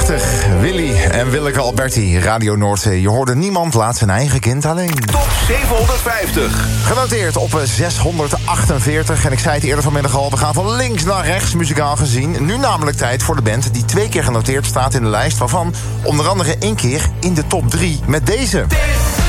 80, Willy en Willeke Alberti, Radio Noordzee. Je hoorde niemand laat zijn eigen kind alleen. Top 750. Genoteerd op 648. En ik zei het eerder vanmiddag al, we gaan van links naar rechts muzikaal gezien. Nu namelijk tijd voor de band die 2 keer genoteerd staat in de lijst, waarvan onder andere 1 keer in de top 3 met deze.